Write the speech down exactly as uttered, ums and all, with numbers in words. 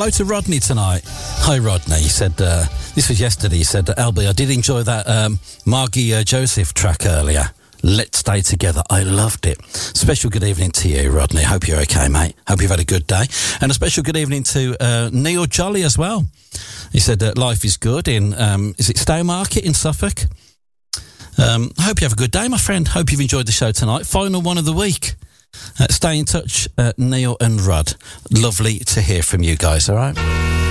hello to Rodney tonight. Hi, Rodney. He said, uh, this was yesterday, he said, L B, I did enjoy that um, Margie uh, Joseph track earlier. Let's Stay Together. I loved it. Special good evening to you, Rodney. Hope you're okay, mate. Hope you've had a good day. And a special good evening to uh, Neil Jolly as well. He said that life is good in, um, is it Stowmarket in Suffolk? Um, I hope you have a good day, my friend. Hope you've enjoyed the show tonight. Final one of the week. Uh, stay in touch, uh, Neil and Rod. Lovely to hear from you guys, all right?